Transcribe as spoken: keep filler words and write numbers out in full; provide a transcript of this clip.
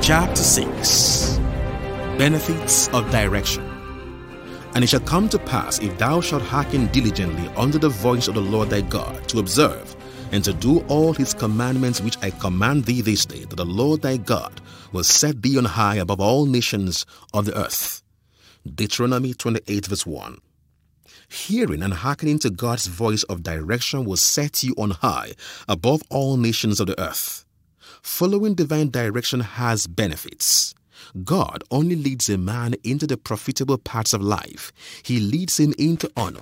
Chapter six. Benefits of Direction. And it shall come to pass, if thou shalt hearken diligently unto the voice of the Lord thy God, to observe and to do all his commandments which I command thee this day, that the Lord thy God will set thee on high above all nations of the earth. Deuteronomy twenty-eight verse one. Hearing and hearkening to God's voice of direction will set you on high above all nations of the earth. Following divine direction has benefits. God only leads a man into the profitable paths of life. He leads him into honor,